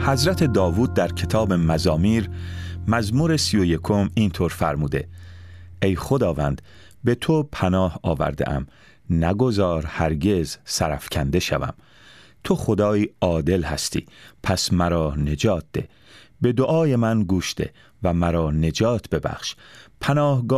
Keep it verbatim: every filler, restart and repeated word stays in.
حضرت داوود در کتاب مزامیر مزمور سی و یکم اینطور فرموده: ای خداوند، به تو پناه آورده ام، نگذار هرگز سرافکنده شوم. تو خدای عادل هستی، پس مرا نجات ده. به دعای من گوش ده و مرا نجات ببخش. پناهگاه